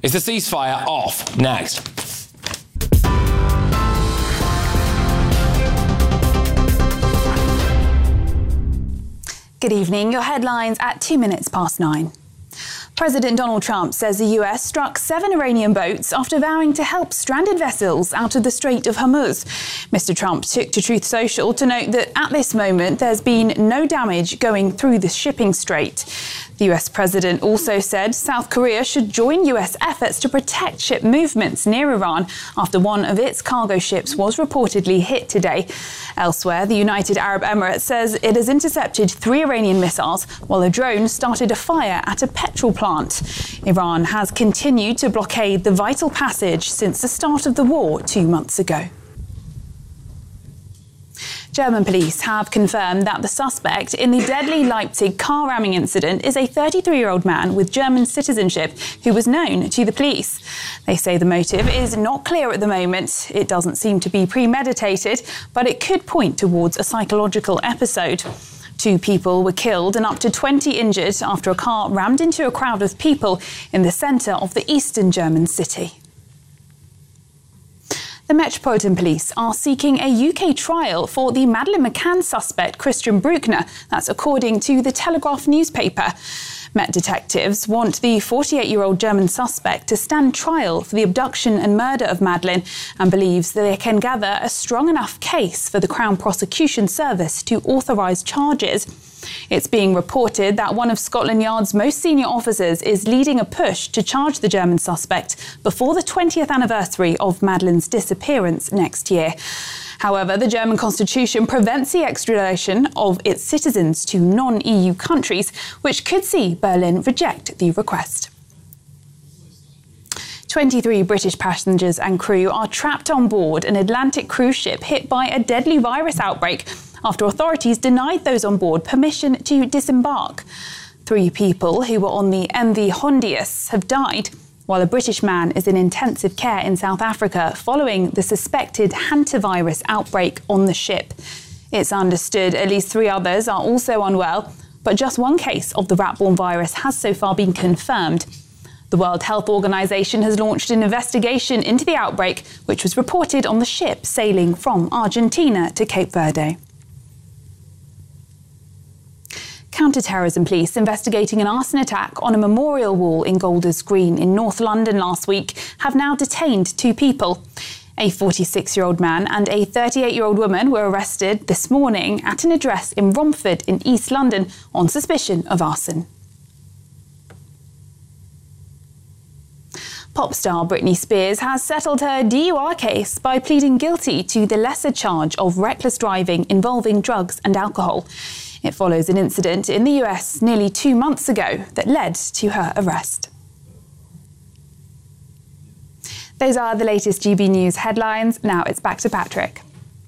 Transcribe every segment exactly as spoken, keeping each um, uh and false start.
Is the ceasefire off? Next. Good evening. Your headlines at two minutes past nine. President Donald Trump says the U S struck seven Iranian boats after vowing to help stranded vessels out of the Strait of Hormuz. Mister Trump took to Truth Social to note that at this moment there's been no damage going through the shipping strait. The U S president also said South Korea should join U S efforts to protect ship movements near Iran after one of its cargo ships was reportedly hit today. Elsewhere, the United Arab Emirates says it has intercepted three Iranian missiles while a drone started a fire at a petrol plant. Iran has continued to blockade the vital passage since the start of the war two months ago. German police have confirmed that the suspect in the deadly Leipzig car ramming incident is a thirty-three-year-old man with German citizenship who was known to the police. They say the motive is not clear at the moment. It doesn't seem to be premeditated, but it could point towards a psychological episode. Two people were killed and up to twenty injured after a car rammed into a crowd of people in the centre of the eastern German city. The Metropolitan Police are seeking a U K trial for the Madeleine McCann suspect Christian Bruckner. That's according to the Telegraph newspaper. Met detectives want the forty-eight-year-old German suspect to stand trial for the abduction and murder of Madeleine and believes that they can gather a strong enough case for the Crown Prosecution Service to authorise charges. It's being reported that one of Scotland Yard's most senior officers is leading a push to charge the German suspect before the twentieth anniversary of Madeleine's disappearance next year. However, the German constitution prevents the extradition of its citizens to non-E U countries, which could see Berlin reject the request. twenty-three British passengers and crew are trapped on board an Atlantic cruise ship hit by a deadly virus outbreak after authorities denied those on board permission to disembark. Three people who were on the M V Hondius have died, while a British man is in intensive care in South Africa following the suspected hantavirus outbreak on the ship. It's understood at least three others are also unwell, but just one case of the rat-borne virus has so far been confirmed. The World Health Organization has launched an investigation into the outbreak, which was reported on the ship sailing from Argentina to Cape Verde. Counter-terrorism police investigating an arson attack on a memorial wall in Golders Green in North London last week have now detained two people. A forty-six-year-old man and a thirty-eight-year-old woman were arrested this morning at an address in Romford in East London on suspicion of arson. Pop star Britney Spears has settled her D U R case by pleading guilty to the lesser charge of reckless driving involving drugs and alcohol. It follows an incident in the U S nearly two months ago that led to her arrest. Those are the latest G B News headlines. Now it's back to Patrick.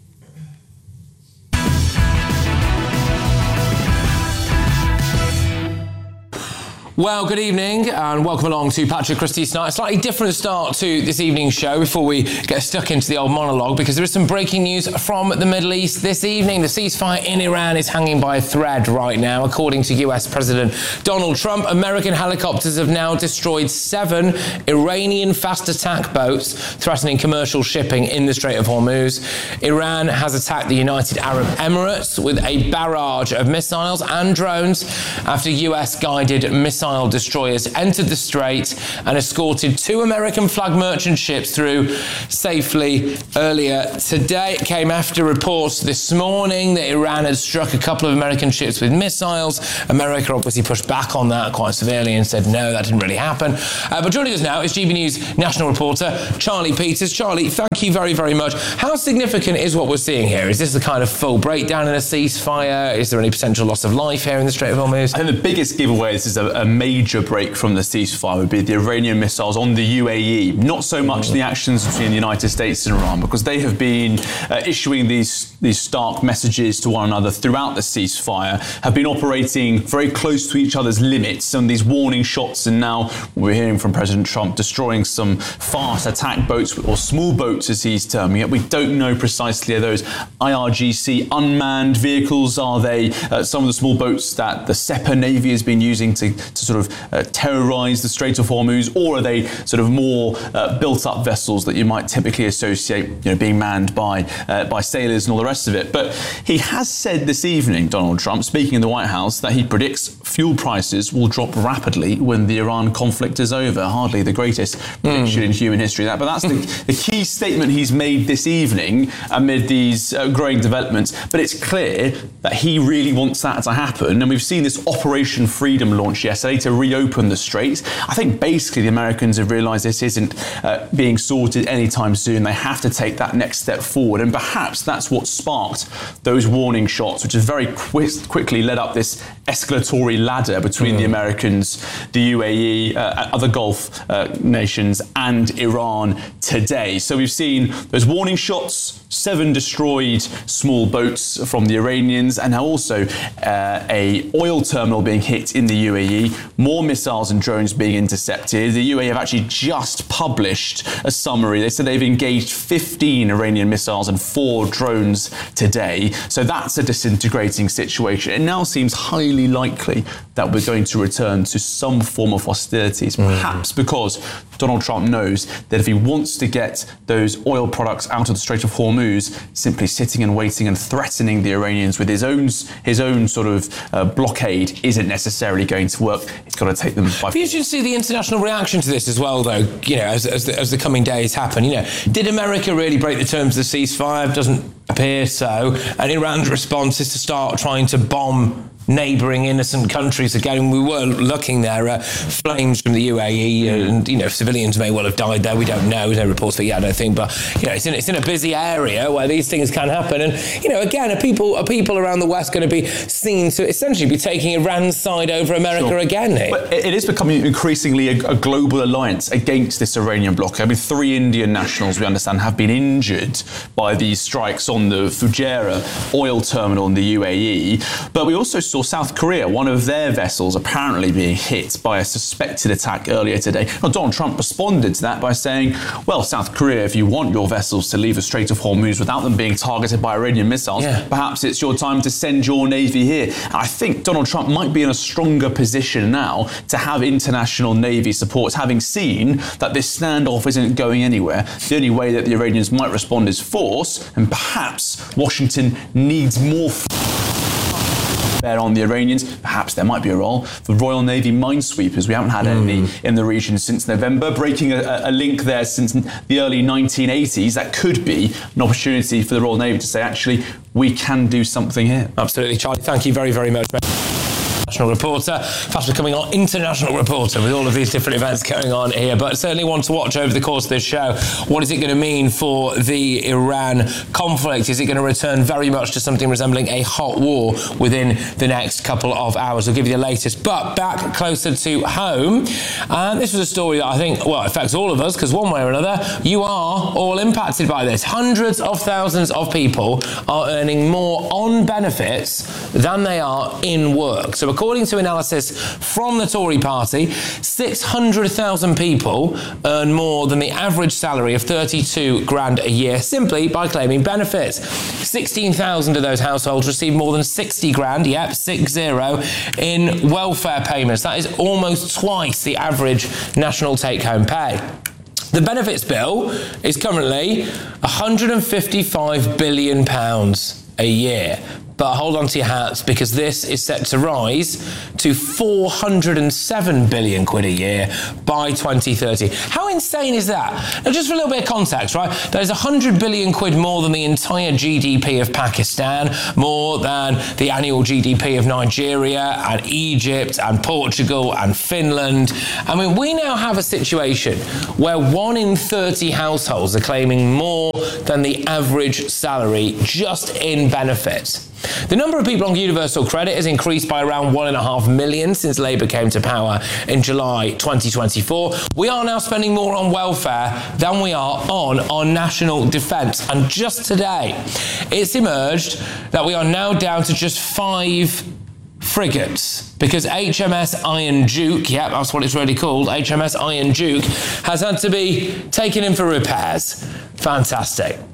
Well, good evening and welcome along to Patrick Christie's Tonight. A slightly different start to this evening's show before we get stuck into the old monologue, because there is some breaking news from the Middle East this evening. The ceasefire in Iran is hanging by a thread right now. According to U S President Donald Trump, American helicopters have now destroyed seven Iranian fast attack boats threatening commercial shipping in the Strait of Hormuz. Iran has attacked the United Arab Emirates with a barrage of missiles and drones after U S-guided missile destroyers entered the strait and escorted two American flag merchant ships through safely earlier today. It came after reports this morning that Iran had struck a couple of American ships with missiles. America obviously pushed back on that quite severely and said no, that didn't really happen. Uh, but joining us now is G B News national reporter Charlie Peters. Charlie, thank you very, very much. How significant is what we're seeing here? Is this the kind of full breakdown in a ceasefire? Is there any potential loss of life here in the Strait of Hormuz? I think the biggest giveaway is a, a major break from the ceasefire would be the Iranian missiles on the U A E. Not so much the actions between the United States and Iran, because they have been uh, issuing these these stark messages to one another throughout the ceasefire, have been operating very close to each other's limits, some of these warning shots, and now we're hearing from President Trump destroying some fast attack boats, or small boats as he's terming it. We don't know precisely, are those I R G C unmanned vehicles? Are they uh, some of the small boats that the Sepah Navy has been using to, to sort of uh, terrorise the Strait of Hormuz, or are they sort of more uh, built-up vessels that you might typically associate, you know, being manned by uh, by sailors and all the rest of it? But he has said this evening, Donald Trump, speaking in the White House, that he predicts fuel prices will drop rapidly when the Iran conflict is over. Hardly the greatest prediction mm. in human history, that, but that's the, the key statement he's made this evening amid these uh, growing developments. But it's clear that he really wants that to happen, and we've seen this Operation Freedom launch yesterday to reopen the Strait. I think basically the Americans have realised this isn't uh, being sorted anytime soon. They have to take that next step forward, and perhaps that's what sparked those warning shots, which has very quick, quickly led up this escalatory ladder between mm. the Americans, the U A E, uh, other Gulf uh, nations, and Iran today. So we've seen those warning shots, seven destroyed small boats from the Iranians, and now also uh, a oil terminal being hit in the U A E, more missiles and drones being intercepted. The U A E have actually just published a summary. They said they've engaged fifteen Iranian missiles and four drones today. So that's a disintegrating situation. It now seems highly likely that we're going to return to some form of hostilities, perhaps mm. because Donald Trump knows that if he wants to get those oil products out of the Strait of Hormuz, simply sitting and waiting and threatening the Iranians with his own his own sort of uh, blockade isn't necessarily going to work. He's got to take them by force. You should see the international reaction to this as well, though, you know, as, as, the, as the coming days happen. You know, did America really break the terms of the ceasefire? Doesn't appear so. And Iran's response is to start trying to bomb neighbouring innocent countries again. We were looking there at flames from the U A E, and, you know, civilians may well have died there. We don't know. There's no reports for it yet, I don't think. But, you know, it's in, it's in a busy area where these things can happen. And, you know, again, are people, are people around the West going to be seen to essentially be taking Iran's side over America sure. again here? But it is becoming increasingly a, a global alliance against this Iranian bloc. I mean, three Indian nationals, we understand, have been injured by these strikes on the Fujairah oil terminal in the U A E. But we also saw South Korea, one of their vessels apparently being hit by a suspected attack earlier today. Now, Donald Trump responded to that by saying, well, South Korea, if you want your vessels to leave the Strait of Hormuz without them being targeted by Iranian missiles, yeah. perhaps it's your time to send your navy here. And I think Donald Trump might be in a stronger position now to have international navy support, having seen that this standoff isn't going anywhere. The only way that the Iranians might respond is force, and perhaps Washington needs more bear on the Iranians. Perhaps there might be a role for Royal Navy minesweepers. We haven't had mm. any in the region since November. Breaking a, a link there since the early nineteen eighties, that could be an opportunity for the Royal Navy to say, actually, we can do something here. Absolutely, Charlie. Thank you very, very much. International reporter, fast becoming our international reporter with all of these different events going on here, but certainly one to watch over the course of this show. What is it going to mean for the Iran conflict? Is it going to return very much to something resembling a hot war within the next couple of hours? We'll give you the latest, but back closer to home, and this was a story that I think, well, affects all of us, because one way or another, you are all impacted by this. Hundreds of thousands of people are earning more on benefits than they are in work. So according to analysis from the Tory party, six hundred thousand people earn more than the average salary of thirty-two grand a year simply by claiming benefits. sixteen thousand of those households receive more than sixty grand, yep, six zero, in welfare payments. That is almost twice the average national take-home pay. The benefits bill is currently one hundred fifty-five billion pounds a year. But hold on to your hats, because this is set to rise to four hundred seven billion quid a year by twenty thirty. How insane is that? Now, just for a little bit of context, right? There's one hundred billion quid more than the entire G D P of Pakistan, more than the annual G D P of Nigeria and Egypt and Portugal and Finland. I mean, we now have a situation where one in thirty households are claiming more than the average salary just in benefits. The number of people on universal credit has increased by around one and a half million since Labour came to power in July twenty twenty-four. We are now spending more on welfare than we are on our national defence. And just today, it's emerged that we are now down to just five frigates, because H M S Iron Duke, yeah, that's what it's really called, H M S Iron Duke, has had to be taken in for repairs. Fantastic.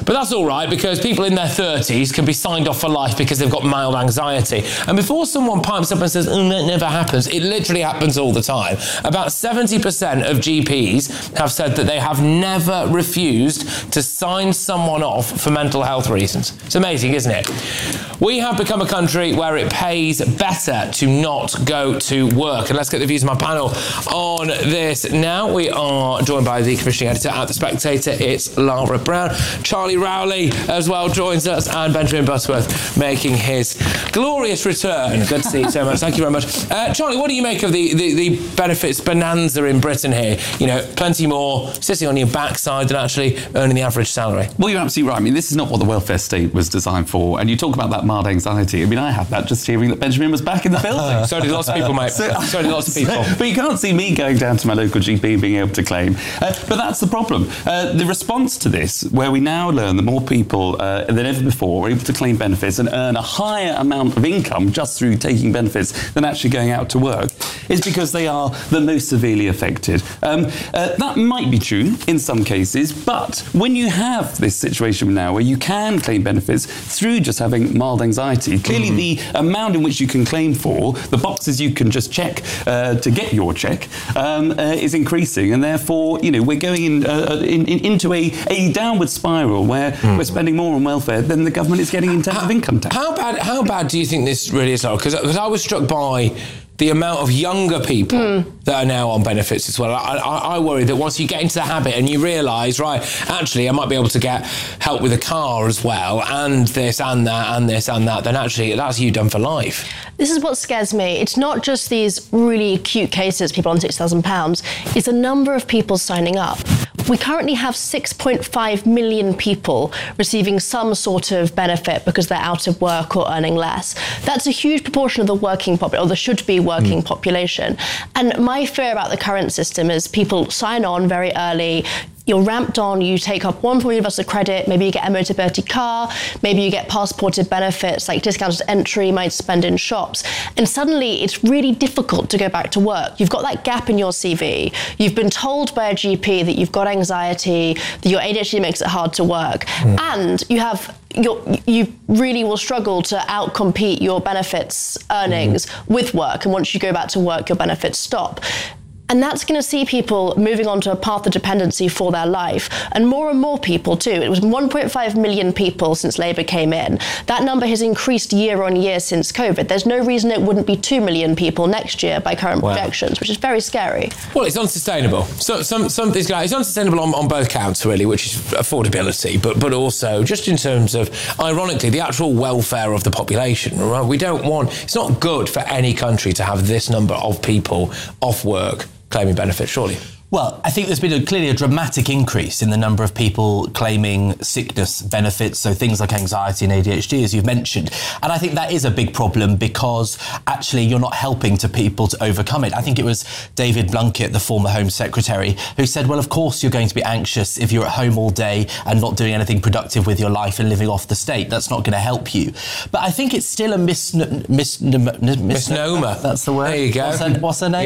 But that's all right, because people in their thirties can be signed off for life because they've got mild anxiety. And before someone pipes up and says, oh, that never happens, it literally happens all the time. About seventy percent of G Ps have said that they have never refused to sign someone off for mental health reasons. It's amazing, isn't it? We have become a country where it pays better to not go to work. And let's get the views of my panel on this now. We are joined by the commissioning editor at The Spectator. It's Lara Brown. Charlie Rowley as well joins us, and Benjamin Butterworth making his glorious return. Good to see you so much. Thank you very much. Uh, Charlie, what do you make of the, the, the benefits bonanza in Britain here? You know, plenty more sitting on your backside than actually earning the average salary. Well, you're absolutely right. I mean, this is not what the welfare state was designed for. And you talk about that mild anxiety. I mean, I had that just hearing that Benjamin was back in the building. So did lots of people, mate. So, so did lots of people. So, but you can't see me going down to my local G P and being able to claim. Uh, but that's the problem. Uh, the response to this, where we now learn that more people uh, than ever before are able to claim benefits and earn a higher amount of income just through taking benefits than actually going out to work, is because they are the most severely affected. Um, uh, that might be true in some cases, but when you have this situation now where you can claim benefits through just having mild anxiety, clearly mm. the amount in which you can claim for, the boxes you can just check uh, to get your check, um, uh, is increasing, and therefore, you know, we're going in, uh, in, in, into a, a downward spiral where mm. we're spending more on welfare than the government is getting in terms how, of income tax. How bad? How bad do you think this really is? Because I was struck by the amount of younger people mm. that are now on benefits as well. I, I, I worry that once you get into the habit and you realise, right, actually I might be able to get help with a car as well, and this and that and this and that, then actually that's you done for life. This is what scares me. It's not just these really acute cases, people on six thousand pounds, it's the number of people signing up. We currently have six point five million people receiving some sort of benefit because they're out of work or earning less. That's a huge proportion of the working population, or the should-be working mm. population. And my fear about the current system is people sign on very early, you're ramped on, you take up one point universal credit, maybe you get a Motability car, maybe you get passported benefits like discounted entry, you might spend in shops. And suddenly it's really difficult to go back to work. You've got that gap in your C V. You've been told by a G P that you've got anxiety, that your A D H D makes it hard to work. Mm. And you have You're, you really will struggle to outcompete your benefits earnings mm. with work. And once you go back to work, your benefits stop. And that's going to see people moving on to a path of dependency for their life. And more and more people too. It was one point five million people since Labour came in. That number has increased year on year since COVID. There's no reason it wouldn't be two million people next year by current wow. projections, which is very scary. Well, it's unsustainable. So, some, some of these guys, it's unsustainable on, on both counts, really, which is affordability, but, but also just in terms of, ironically, the actual welfare of the population. Right? We don't want, it's not good for any country to have this number of people off work claiming benefits, surely. Well, I think there's been a, clearly a dramatic increase in the number of people claiming sickness benefits, so things like anxiety and A D H D, as you've mentioned. And I think that is a big problem because actually you're not helping to people to overcome it. I think it was David Blunkett, the former Home Secretary, who said, well, of course you're going to be anxious if you're at home all day and not doing anything productive with your life and living off the state. That's not going to help you. But I think it's still a mis- mis- mis- mis- misnomer. That's the word. There you go. What's her, what's her name?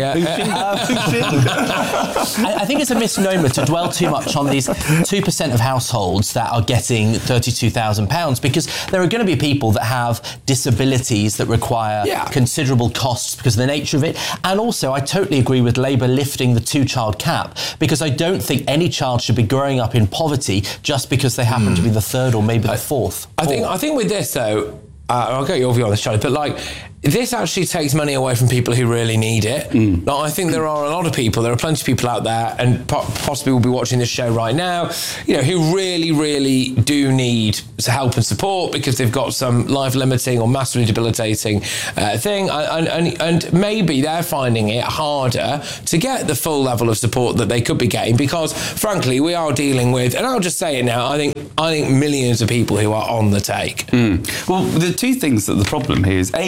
Yeah. Uh, I think it's a misnomer to dwell too much on these two percent of households that are getting thirty-two thousand pounds, because there are going to be people that have disabilities that require yeah. considerable costs because of the nature of it. And also, I totally agree with Labour lifting the two-child cap, because I don't think any child should be growing up in poverty just because they happen mm. to be the third or maybe the fourth. I think, I think with this, though, uh, I'll get your view on this, Charlie, but like, this actually takes money away from people who really need it. Mm. Now, I think there are a lot of people, there are plenty of people out there, and possibly will be watching this show right now, you know, who really, really do need help and support because they've got some life-limiting or massively debilitating uh, thing, and, and, and maybe they're finding it harder to get the full level of support that they could be getting because, frankly, we are dealing with, and I'll just say it now, I think I think millions of people who are on the take. Mm. Well, the two things that the problem here is, A, that you've got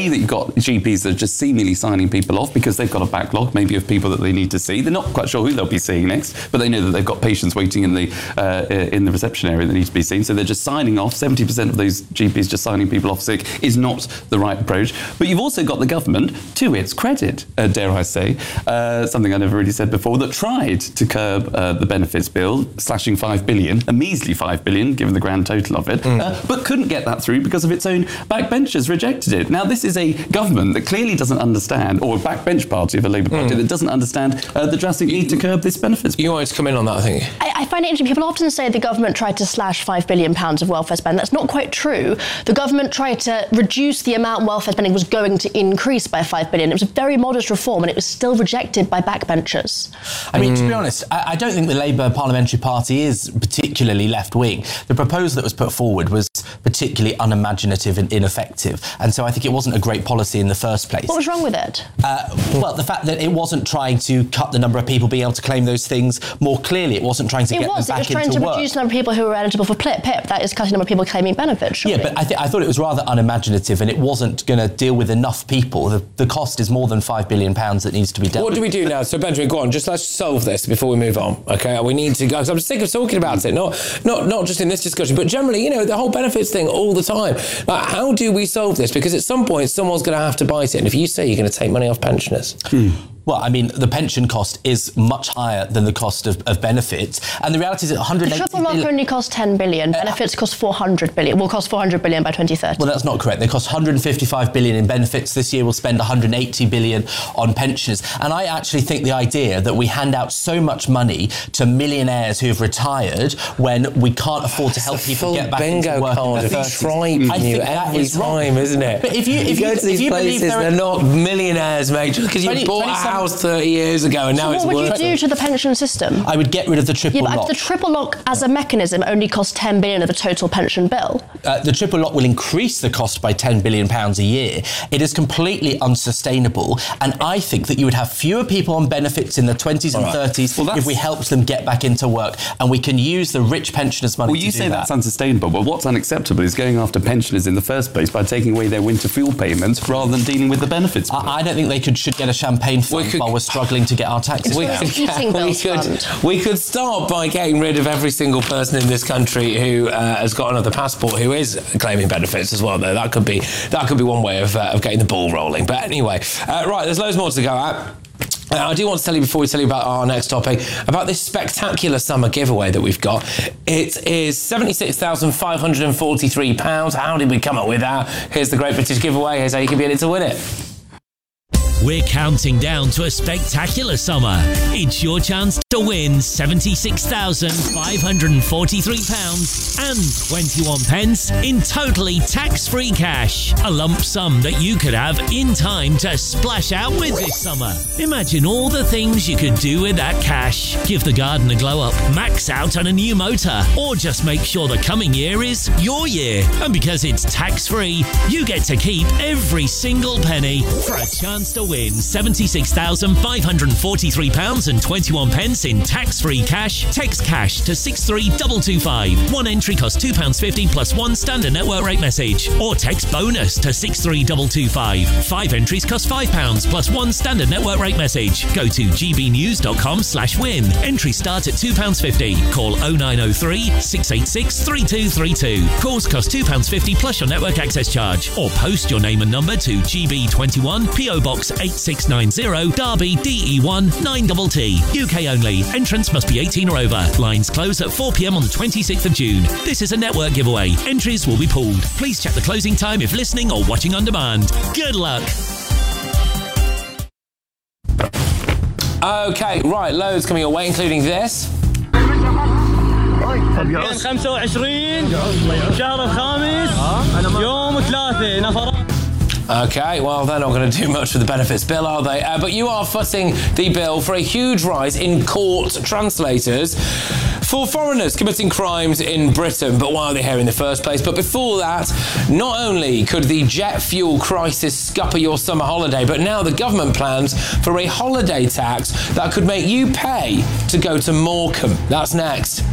got G Ps that are just seemingly signing people off because they've got a backlog, maybe of people that they need to see. They're not quite sure who they'll be seeing next, but they know that they've got patients waiting in the uh, in the reception area that need to be seen. So they're just signing off. seventy percent of those G Ps just signing people off sick is not the right approach. But you've also got the government, to its credit, uh, dare I say, uh, something I never really said before, that tried to curb uh, the benefits bill, slashing five billion, a measly five billion, given the grand total of it, mm. uh, but couldn't get that through because of its own backbenchers rejected it. Now, this is a government that clearly doesn't understand, or a backbench party of a Labour Party mm. that doesn't understand uh, the drastic need to curb this benefits bill. You wanted to come in on that, I think. I, I find it interesting. People often say the government tried to slash five billion pounds of welfare spend. That's not quite true. The government tried to reduce the amount welfare spending was going to increase by five billion. It was a very modest reform, and it was still rejected by backbenchers. I mean, mm. to be honest, I, I don't think the Labour Parliamentary Party is particularly left-wing. The proposal that was put forward was particularly unimaginative and ineffective, and so I think it wasn't a great policy in the first place. What was wrong with it? Uh, well, the fact that it wasn't trying to cut the number of people being able to claim those things more clearly. It wasn't trying to it get was. them back into work. It was trying to work. reduce the number of people who were eligible for P I P. That is cutting the number of people claiming benefits. Surely. Yeah, but I, th- I thought it was rather unimaginative, and it wasn't going to deal with enough people. The, the cost is more than five billion pounds that needs to be dealt What with. do we do now? So, Benjamin, go on. Just let's solve this before we move on, OK? We need to go, because I'm sick of talking about it, not, not, not just in this discussion, but generally, you know, the whole benefits thing all the time. Like, how do we solve this? Because at some point, someone's going to have to bite it. And if you say you're going to take money off pensioners... Hmm. Well, I mean, the pension cost is much higher than the cost of, of benefits. And the reality is that one hundred eighty the triple lock only cost ten billion. Benefits uh, cost four hundred billion. Will cost four hundred billion by twenty thirty. Well, that's not correct. They cost one hundred fifty-five billion in benefits. This year we'll spend one hundred eighty billion on pensioners. And I actually think the idea that we hand out so much money to millionaires who have retired when we can't afford to help it's people get back into work card in their thirties. Tribe I think every is time, wrong. Isn't it? But if you, if you you go to these places, they're not millionaires, mate, just because you twenty, bought a house thirty years ago and so now it's what would worth you do to the pension system? I would get rid of the triple yeah, but lock. The triple lock as a mechanism only costs ten billion of the total pension bill. Uh, the triple lock will increase the cost by ten billion pounds a year. It is completely unsustainable, and I think that you would have fewer people on benefits in the twenties and right. thirties well, if we helped them get back into work, and we can use the rich pensioners' money well, to you do say that. That's unsustainable, but what's unacceptable is going after pensioners in the first place by taking away their winter fuel payments rather than dealing with the benefits. I, I don't think they could should get a champagne fund we could, while we're struggling to get our taxes we down. Could, we, could, we could start by getting rid of every single person in this country who uh, has got another passport who is claiming benefits as well, though. That could be that could be one way of, uh, of getting the ball rolling. But anyway, uh, right, there's loads more to go at. Uh, I do want to tell you, before we tell you about our next topic, about this spectacular summer giveaway that we've got. It is seventy-six thousand five hundred forty-three pounds. How did we come up with that? Here's the Great British Giveaway. Here's how you can be in it to win it. We're counting down to a spectacular summer. It's your chance to win seventy-six thousand five hundred forty-three pounds and twenty-one pence in totally tax-free cash. A lump sum that you could have in time to splash out with this summer. Imagine all the things you could do with that cash. Give the garden a glow up, max out on a new motor, or just make sure the coming year is your year. And because it's tax-free, you get to keep every single penny for a chance to win seventy-six thousand five hundred forty-three pounds and twenty-one pence in tax-free cash. Text cash to six three two two five. One entry costs two pounds fifty plus one standard network rate message. Or text bonus to six three two two five. Five entries cost five pounds plus one standard network rate message. Go to gbnews.com slash win. Entries start at two pounds fifty. Call oh nine oh three, six eight six, three two three two. Calls cost two pounds fifty plus your network access charge. Or post your name and number to G B twenty-one, P O Box eight six nine zero, Derby, D E one nine T T. U K only. Entrance must be eighteen or over. Lines close at four p m on the twenty-sixth of June. This is a network giveaway. Entries will be pulled. Please check the closing time if listening or watching on demand. Good luck. Okay, right, loads coming your way, including this. يوم خمسة وعشرين شهر الخامس يوم ثلاثة نفر. Okay, well, they're not going to do much with the benefits bill, are they? Uh, but you are footing the bill for a huge rise in court translators for foreigners committing crimes in Britain. But why are they here in the first place? But before that, not only could the jet fuel crisis scupper your summer holiday, but now the government plans for a holiday tax that could make you pay to go to Morecambe. That's next.